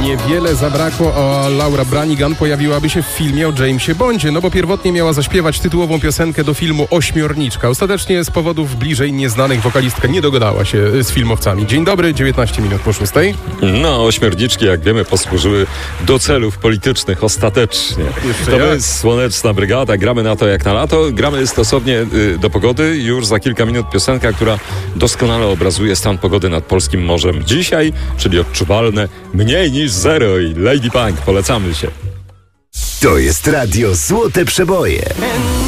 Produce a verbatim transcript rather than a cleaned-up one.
niewiele zabrakło, a Laura Branigan pojawiłaby się w filmie o Jamesie Bondzie, no bo pierwotnie miała zaśpiewać tytułową piosenkę do filmu Ośmiorniczka. Ostatecznie z powodów bliżej nieznanych wokalistka nie dogadała się z filmowcami. Dzień dobry, dziewiętnaście minut po szóstej. No, ośmiorniczki, jak wiemy, posłużyły do celów politycznych ostatecznie. Jeszcze to jak? jest Słoneczna Brygada, gramy na to jak na lato, gramy stosownie y, do pogody. Już za kilka minut piosenka, która doskonale obrazuje stan pogody nad polskim morzem dzisiaj, czyli odczuwalne mniej niż zero i Lady Punk, polecamy się. To jest radio Złote Przeboje.